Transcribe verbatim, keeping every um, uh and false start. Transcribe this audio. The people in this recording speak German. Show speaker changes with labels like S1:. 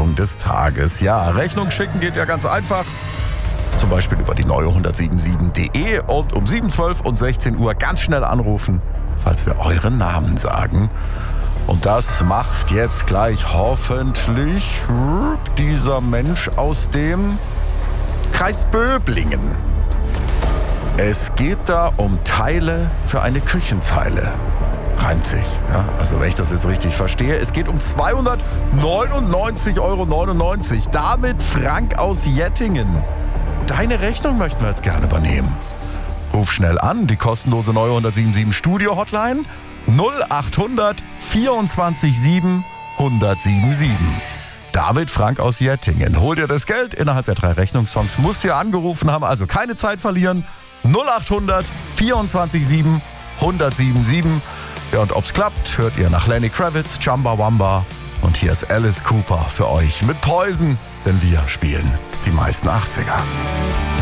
S1: Rechnung des Tages. Ja, Rechnung schicken geht ja ganz einfach. Zum Beispiel über die neue hundertsiebenundsiebzig punkt de und um sieben, zwölf und sechzehn Uhr ganz schnell anrufen, falls wir euren Namen sagen. Und das macht jetzt gleich hoffentlich dieser Mensch aus dem Kreis Böblingen. Es geht da um Teile für eine Küchenzeile. Reimt sich, ja? Also wenn ich das jetzt richtig verstehe. Es geht um zweihundertneunundneunzig Euro neunundneunzig. David Frank aus Jettingen. Deine Rechnung möchten wir jetzt gerne übernehmen. Ruf schnell an, die kostenlose neue hundertsiebenundsiebzig Studio-Hotline null achthundert vierundzwanzig sieben hundertsiebenundsiebzig. David Frank aus Jettingen. Hol dir das Geld innerhalb der drei Rechnungssongs. Musst du ja angerufen haben, also keine Zeit verlieren. null achthundert vierundzwanzig sieben hundertsiebenundsiebzig. Ja, und ob's klappt, hört ihr nach Lenny Kravitz, Chumbawamba. Und hier ist Alice Cooper für euch mit Poison, denn wir spielen die meisten achtziger.